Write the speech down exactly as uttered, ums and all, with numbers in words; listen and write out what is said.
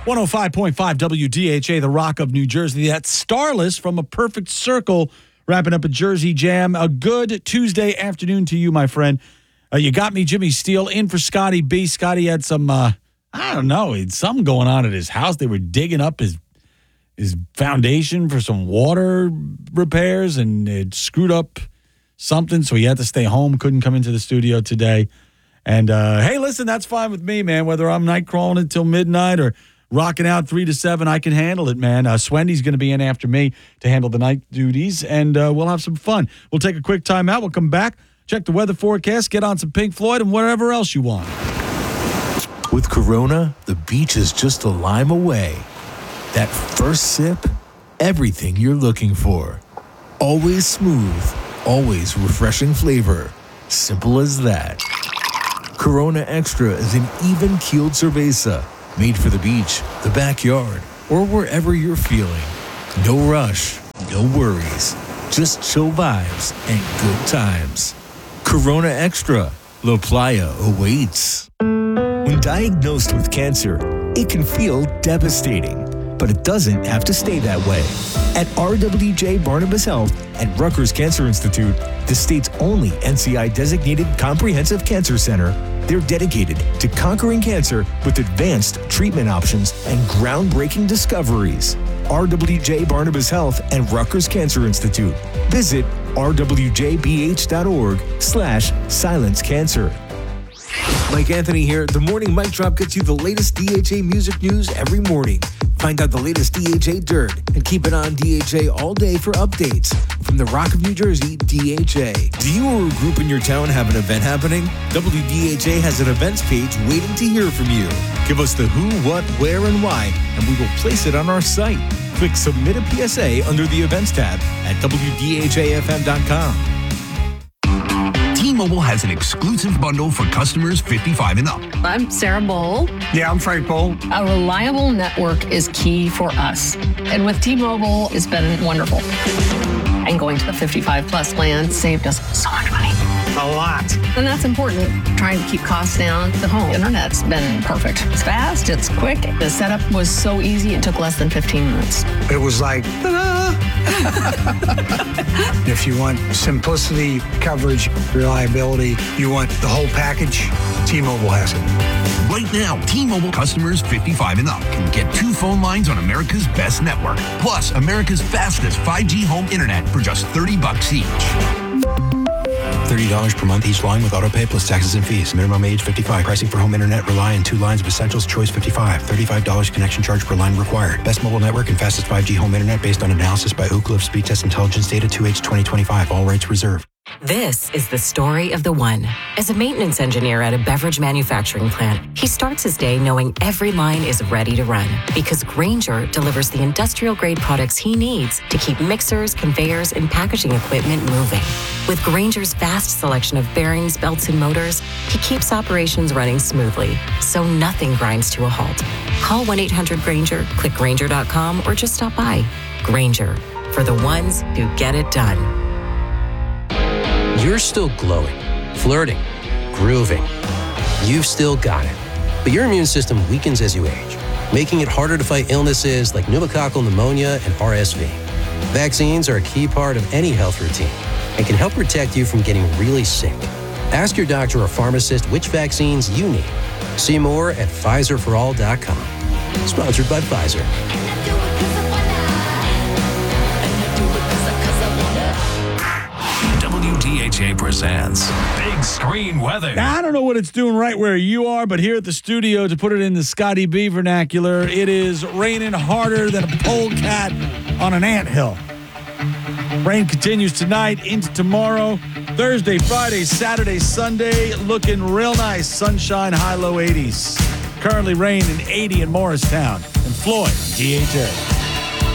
one oh five point five W D H A, the Rock of New Jersey. That's Starless from A Perfect Circle, wrapping up a Jersey Jam. A good Tuesday afternoon to you, my friend. Uh, you got me, Jimmy Steele, in for Scotty B. Scotty had some, uh, I don't know, he had something going on at his house. They were digging up his his foundation for some water repairs, and it screwed up something, so he had to stay home, couldn't come into the studio today. And, uh, hey, listen, that's fine with me, man. Whether I'm night crawling until midnight or rocking out three to seven, I can handle it, man. Uh, Swendy's going to be in after me to handle the night duties, and uh, we'll have some fun. We'll take a quick time out. We'll come back, check the weather forecast, get on some Pink Floyd, and whatever else you want. With Corona, the beach is just a lime away. That first sip, everything you're looking for. Always smooth, always refreshing flavor. Simple as that. Corona Extra is an even-keeled cerveza, made for the beach, the backyard, or wherever you're feeling. No rush, no worries, just chill vibes and good times. Corona Extra, La Playa awaits. When diagnosed with cancer, it can feel devastating, but it doesn't have to stay that way. At R W J Barnabas Health and Rutgers Cancer Institute, the state's only N C I-designated comprehensive cancer center, they're dedicated to conquering cancer with advanced treatment options and groundbreaking discoveries. R W J Barnabas Health and Rutgers Cancer Institute. Visit r w j b h dot org slash silence cancer. Mike Anthony here. The Morning Mic Drop gets you the latest D H A music news every morning. Find out the latest D H A dirt and keep it on D H A all day for updates. From the Rock of New Jersey, D H A. Do you or a group in your town have an event happening? W D H A has an events page waiting to hear from you. Give us the who, what, where, and why, and we will place it on our site. Click Submit a P S A under the Events tab at w d h a f m dot com. T-Mobile has an exclusive bundle for customers fifty-five and up. I'm Sarah Bowl. Yeah, I'm Frank Bowl. A reliable network is key for us. And with T-Mobile, it's been wonderful. And going to the fifty-five plus plan saved us so much money. A lot. And that's important. Trying to keep costs down. The home internet's been perfect. It's fast, it's quick. The setup was so easy, it took less than fifteen minutes. It was like, ta-da! If you want simplicity, coverage, reliability, you want the whole package, T-Mobile has it. Right now, T-Mobile customers fifty-five and up can get two phone lines on America's best network, plus America's fastest five G home internet for just thirty bucks each. thirty dollars per month each line with autopay plus taxes and fees. Minimum age fifty-five. Pricing for home internet rely on two lines of Essentials Choice fifty-five. thirty-five dollars connection charge per line required. Best mobile network and fastest five G home internet based on analysis by Oak Cliff Speed Test Intelligence Data two H twenty twenty-five. All rights reserved. This is the story of the one. As a maintenance engineer at a beverage manufacturing plant, he starts his day knowing every line is ready to run because Grainger delivers the industrial-grade products he needs to keep mixers, conveyors, and packaging equipment moving. With Grainger's vast selection of bearings, belts, and motors, he keeps operations running smoothly, so nothing grinds to a halt. Call one eight hundred Grainger, click Grainger dot com, or just stop by. Grainger, for the ones who get it done. You're still glowing, flirting, grooving. You've still got it. But your immune system weakens as you age, making it harder to fight illnesses like pneumococcal pneumonia and R S V. Vaccines are a key part of any health routine and can help protect you from getting really sick. Ask your doctor or pharmacist which vaccines you need. See more at Pfizer for all dot com. Sponsored by Pfizer. W D H A presents Big Screen Weather. Now, I don't know what it's doing right where you are, but here at the studio, to put it in the Scotty B vernacular, it is raining harder than a polecat on an anthill. Rain continues tonight into tomorrow. Thursday, Friday, Saturday, Sunday, looking real nice. Sunshine, high, low eighties. Currently raining eighty in Morristown. And Floyd, D H A.